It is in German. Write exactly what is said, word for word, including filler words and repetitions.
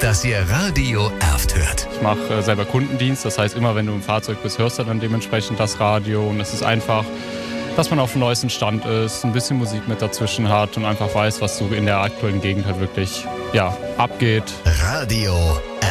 dass ihr Radio Erft hört. Ich mache äh, selber Kundendienst, das heißt, immer wenn du im Fahrzeug bist, hörst du dann dementsprechend das Radio. Und es ist einfach, dass man auf dem neuesten Stand ist, ein bisschen Musik mit dazwischen hat und einfach weiß, was so in der aktuellen Gegend halt wirklich ja, abgeht. Radio Erft.